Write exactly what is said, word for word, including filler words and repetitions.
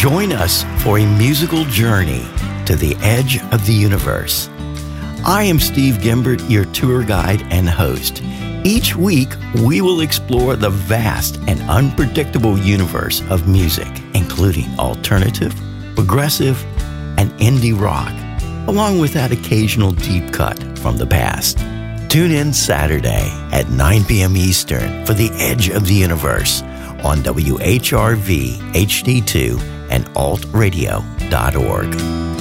Join us for a musical journey to the edge of the universe. I am Steve Gimbert, your tour guide and host. Each week, we will explore the vast and unpredictable universe of music, including alternative, progressive, and indie rock, along with that occasional deep cut from the past. Tune in Saturday at nine p.m. Eastern for The Edge of the Universe on W H R V H D two and alt radio dot org.